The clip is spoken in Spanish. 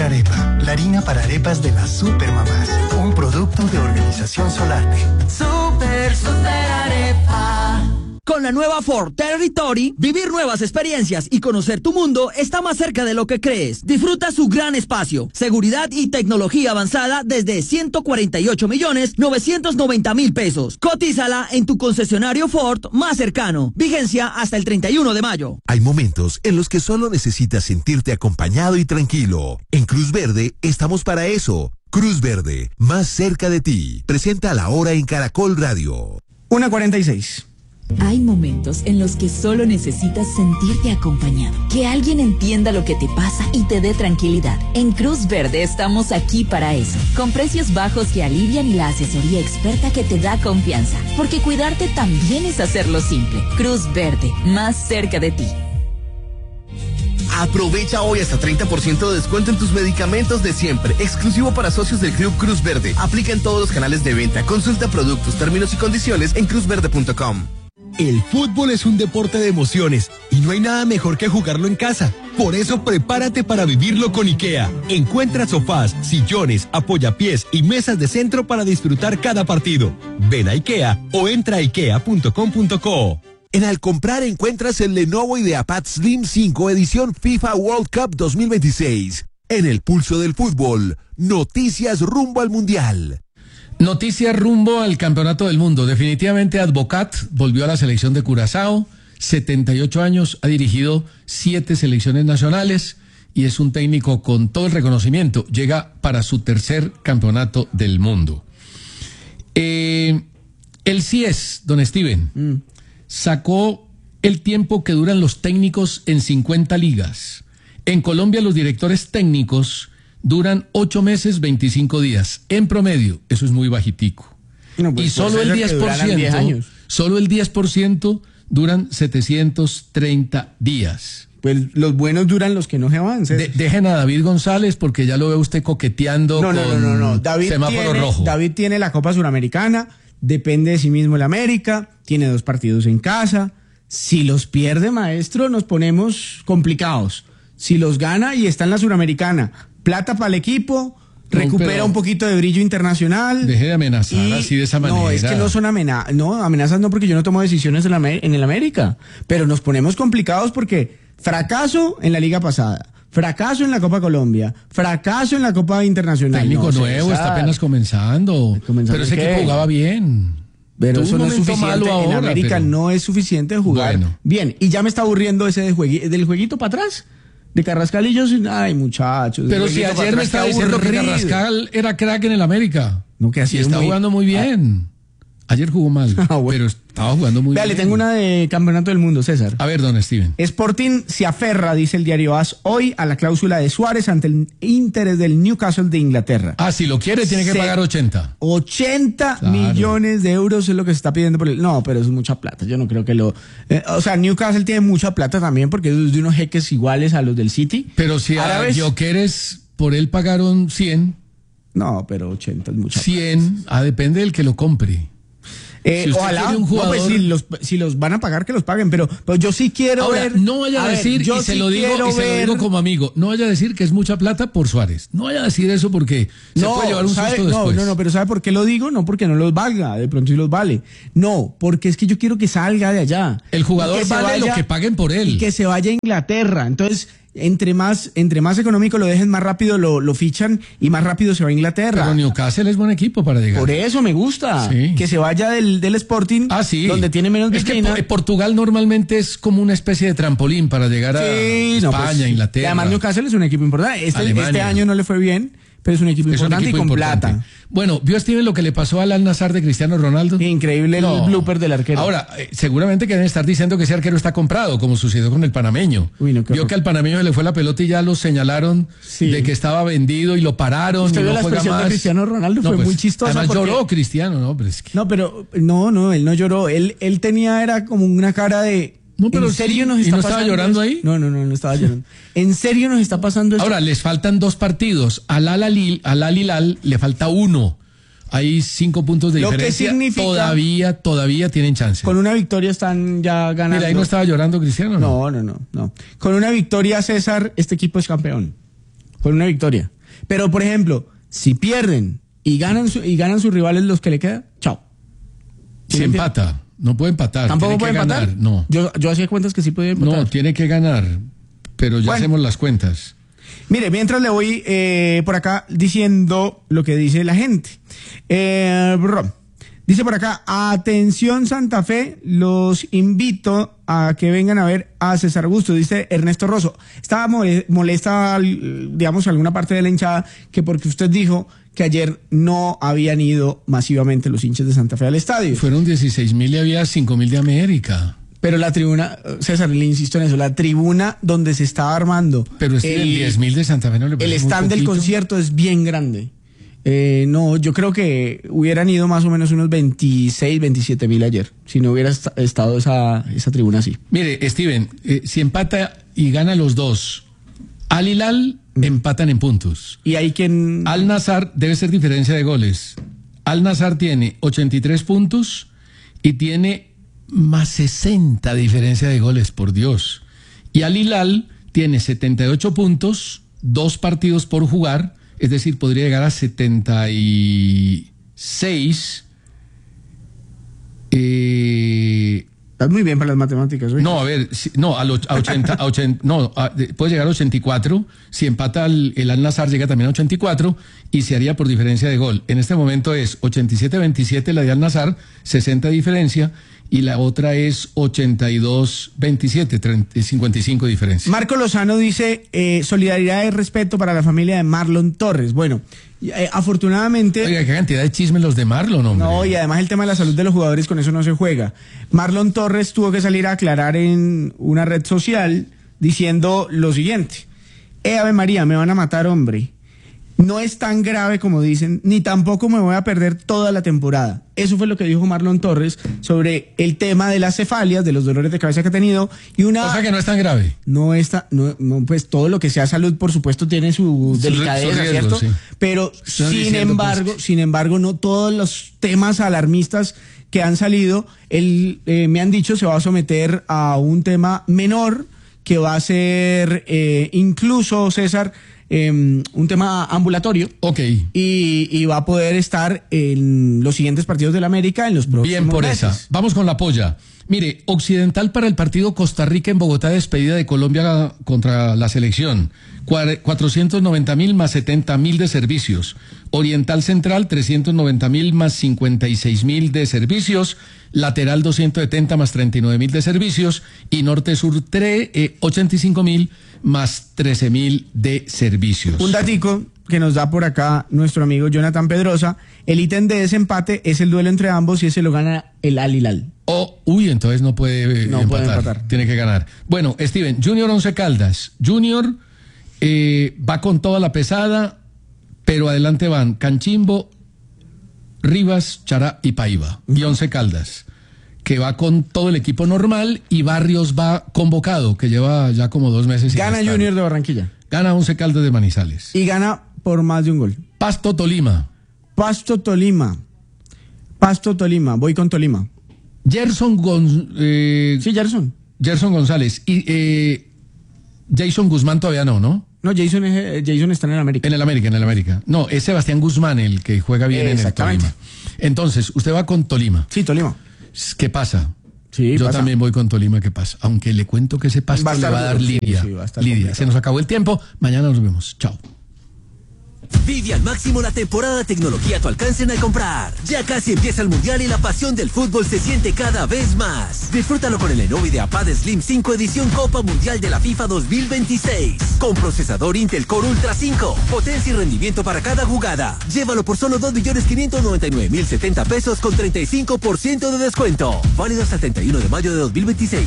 Arepa, la harina para arepas de las supermamás. Un producto de Organización Solarte. Super Arepa. Con la nueva Ford Territory, vivir nuevas experiencias y conocer tu mundo está más cerca de lo que crees. Disfruta su gran espacio, seguridad y tecnología avanzada desde 148.990.000 pesos. Cotízala en tu concesionario Ford más cercano. Vigencia hasta el 31 de mayo. Hay momentos en los que solo necesitas sentirte acompañado y tranquilo. En Cruz Verde estamos para eso. Cruz Verde, más cerca de ti. Presenta la hora en Caracol Radio. 1:46. Hay momentos en los que solo necesitas sentirte acompañado, que alguien entienda lo que te pasa y te dé tranquilidad. En Cruz Verde estamos aquí para eso, con precios bajos que alivian y la asesoría experta que te da confianza, porque cuidarte también es hacerlo simple. Cruz Verde, más cerca de ti. Aprovecha hoy hasta 30% de descuento en tus medicamentos de siempre, exclusivo para socios del Club Cruz Verde. Aplica en todos los canales de venta. Consulta productos, términos y condiciones en cruzverde.com. El fútbol es un deporte de emociones y no hay nada mejor que jugarlo en casa. Por eso prepárate para vivirlo con IKEA. Encuentra sofás, sillones, apoyapiés y mesas de centro para disfrutar cada partido. Ven a IKEA o entra a ikea.com.co. En Al Comprar encuentras el Lenovo IdeaPad Slim 5 edición FIFA World Cup 2026. En el pulso del fútbol, noticias rumbo al Mundial. Noticias rumbo al Campeonato del Mundo. Definitivamente Advocat volvió a la selección de Curazao, 78 años, ha dirigido 7 selecciones nacionales y es un técnico con todo el reconocimiento. Llega para su tercer Campeonato del Mundo. El CIES, don Steven, sacó el tiempo que duran los técnicos en 50 ligas. En Colombia los directores técnicos duran 8 meses, 25 días. En promedio, eso es muy bajitico. No, pues, y solo el 10% duran 730 días. Pues los buenos duran los que no se van. Dejen a David González porque ya lo ve usted coqueteando con semáforo rojo. David tiene la Copa Suramericana, depende de sí mismo el América, tiene 2 partidos en casa. Si los pierde, maestro, nos ponemos complicados. Si los gana y está en la Suramericana, plata para el equipo, recupera un poquito de brillo internacional. Deje de amenazar así de esa manera. No, es que no son amenazas. No, amenazas no, porque yo no tomo decisiones en el América. Pero nos ponemos complicados porque fracaso en la liga pasada, fracaso en la Copa Colombia, fracaso en la Copa Internacional. Técnico nuevo, está apenas comenzando. Pero ese equipo jugaba bien. Pero eso no es suficiente. Ahora, en América no es suficiente jugar bien. Y ya me está aburriendo ese del jueguito para atrás. De Carrascalillos, ay muchachos. Pero si ayer me estaba diciendo que Carrascal era crack en el América. No, que así y está jugando muy bien. Ayer jugó mal, pero estaba jugando muy bien. Le tengo una de Campeonato del Mundo, César. A ver, don Steven. Sporting se aferra, dice el diario AS, hoy a la cláusula de Suárez ante el interés del Newcastle de Inglaterra. Ah, si lo quiere tiene que pagar 80. 80 millones de euros es lo que se está pidiendo por él. No, pero eso es mucha plata. Yo no creo que lo... o sea, Newcastle tiene mucha plata también porque es de unos jeques iguales a los del City. Pero si a Gyökeres por él pagaron 100. No, pero 80 es mucha 100, depende del que lo compre. Si ojalá, jugador, pues si los van a pagar, que los paguen, pero yo sí quiero ver. No vaya a decir, y se lo digo como amigo, no vaya a decir que es mucha plata por Suárez. No vaya a decir eso porque se puede llevar un susto después. No, pero ¿sabe por qué lo digo? No porque no los valga, de pronto sí los vale. No, porque es que yo quiero que salga de allá. El jugador vale lo que paguen por él. Y que se vaya a Inglaterra. Entonces, entre más económico lo dejen, más rápido lo fichan y más rápido se va a Inglaterra. Pero Newcastle es buen equipo para llegar. Por eso me gusta que se vaya del Sporting, donde tiene menos vitrina. Es que Portugal normalmente es como una especie de trampolín para llegar a España, Inglaterra. Y además Newcastle es un equipo importante. Este año no le fue bien, pero es un equipo importante y con plata. Bueno, ¿vio Steven lo que le pasó al Al-Nassr de Cristiano Ronaldo? Increíble el blooper del arquero. Ahora, seguramente que deben estar diciendo que ese arquero está comprado, como sucedió con el panameño. Vio que al panameño le fue la pelota y ya lo señalaron de que estaba vendido y lo pararon. ¿Usted vio la expresión de Cristiano Ronaldo? Fue muy chistosa. Además lloró Cristiano, ¿no? Pero es que... No, él no lloró. Él era como una cara de... No, pero ¿en serio nos está pasando? ¿No estaba llorando ahí? No estaba llorando. ¿En serio nos está pasando esto? Ahora, les faltan 2 partidos. Al Al-Hilal le falta 1. Hay 5 puntos de diferencia. Que significa... Todavía tienen chance. Con una victoria están ya ganando. Mira, ahí no estaba llorando Cristiano, ¿no? No. Con una victoria, César, este equipo es campeón. Con una victoria. Pero, por ejemplo, si pierden y ganan sus rivales los que le quedan, chao. Si empata, no puede empatar. ¿Tampoco puede empatar? Ganar. No. Yo hacía cuentas que sí podía empatar. No, tiene que ganar, pero ya hacemos las cuentas. Mire, mientras le voy por acá diciendo lo que dice la gente. Dice por acá, atención Santa Fe, los invito a que vengan a ver a César Augusto, dice Ernesto Rosso. Estaba molesta, digamos, alguna parte de la hinchada, que porque usted dijo que ayer no habían ido masivamente los hinchas de Santa Fe al estadio. Fueron 16.000 y había 5.000 de América. Pero la tribuna, César, le insisto en eso, la tribuna donde se estaba armando. Pero es que el 10.000 de Santa Fe no le parece. El stand del concierto es bien grande. No, yo creo que hubieran ido más o menos unos 26, 27.000 ayer, si no hubiera estado esa tribuna así. Mire, Steven, si empata y gana los dos, Al Hilal empatan en puntos. Y hay quien... Al Nassr debe ser diferencia de goles. Al Nassr tiene 83 puntos y tiene más 60 diferencia de goles, por Dios. Y Al Hilal tiene 78 puntos, 2 partidos por jugar. Es decir, podría llegar a 76. Estás muy bien para las matemáticas, ¿sí? No, a ver, puede llegar a 84. Si empata el Al Nassr llega también a 84 y se haría por diferencia de gol. En este momento es 87-27 la de Al Nassr, 60 diferencia. Y la otra es 82-27, 55 diferencia. Marco Lozano dice, solidaridad y respeto para la familia de Marlon Torres. Bueno, afortunadamente... Oiga, qué cantidad de chismes los de Marlon, hombre. No, y además el tema de la salud de los jugadores, con eso no se juega. Marlon Torres tuvo que salir a aclarar en una red social diciendo lo siguiente. Ave María, me van a matar, hombre. No es tan grave como dicen, ni tampoco me voy a perder toda la temporada. Eso fue lo que dijo Marlon Torres sobre el tema de las cefalias, de los dolores de cabeza que ha tenido. Y o sea que no es tan grave. No, pues todo lo que sea salud, por supuesto, tiene su delicadeza, ¿cierto? Sí. Pero sin embargo, no todos los temas alarmistas que han salido, me han dicho, se va a someter a un tema menor, que va a ser incluso, César, un tema ambulatorio. Ok. Y va a poder estar en los siguientes partidos del América en los próximos Bien por meses. esa. Vamos con la polla. Mire, Occidental para el partido Costa Rica en Bogotá, despedida de Colombia contra la selección. 490.000 más 70.000 de servicios. Oriental Central, 390.000 más 56.000 de servicios. Lateral 270 más 39.000 de servicios. Y Norte Sur 85.000 más 13.000 de servicios. Un datico que nos da por acá nuestro amigo Jonathan Pedrosa. El ítem de desempate es el duelo entre ambos y ese lo gana el Al Hilal. Entonces no puede empatar. Tiene que ganar. Bueno, Steven, Junior Once Caldas. Junior va con toda la pesada, pero adelante van Canchimbo, Rivas, Chará y Paiva. Y Once Caldas, que va con todo el equipo normal, y Barrios va convocado, que lleva ya como 2 meses. Gana Junior de Barranquilla. Gana Once Caldas de Manizales. Y gana por más de un gol. Pasto Tolima. Voy con Tolima. Gerson González. Y Jason Guzmán todavía no. No, Jason está en el América. En el América. No, es Sebastián Guzmán el que juega bien en el Tolima. Entonces, usted va con Tolima. Sí, Tolima. ¿Qué pasa? Sí, yo también voy con Tolima, ¿qué pasa? Aunque le cuento que ese pasto le va a dar Lidia. Sí, va a estar Lidia, complicado. se nos acabó el tiempo. Mañana nos vemos. Chao. Vive al máximo la temporada de tecnología a tu alcance en iComprar. Ya casi empieza el Mundial y la pasión del fútbol se siente cada vez más. Disfrútalo con el Lenovo IdeaPad Slim 5 edición Copa Mundial de la FIFA 2026. Con procesador Intel Core Ultra 5. Potencia y rendimiento para cada jugada. Llévalo por solo 2.599.070 pesos con 35% de descuento. Válido hasta el 31 de mayo de 2026.